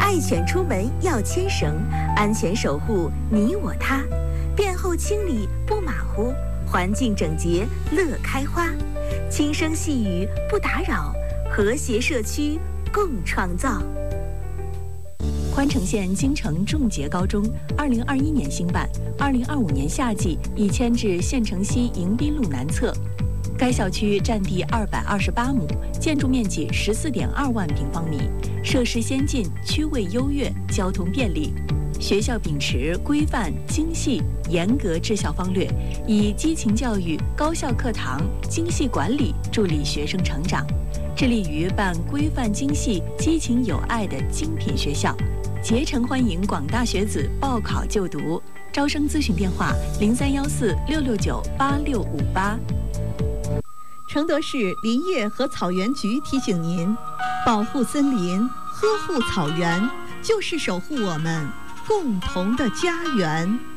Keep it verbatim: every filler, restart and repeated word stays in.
爱犬出门要牵绳，安全守护你我他。便后清理不马虎，环境整洁乐开花。轻声细语不打扰，和谐社区共创造。 宽城县京城重捷高中二零二一年兴办，二零二五年夏季已迁至县城西迎宾路南侧。该校区占地二百二十八亩，建筑面积十四点二万平方米，设施先进，区位优越，交通便利。学校秉持规范、精细、严格治校方略，以激情教育、高效课堂、精细管理助力学生成长，致力于办规范精细、激情有爱的精品学校，竭诚欢迎广大学子报考就读。招生咨询电话：零三幺四六六九八六五八。 承德市林业和草原局提醒您：保护森林，呵护草原，就是守护我们共同的家园。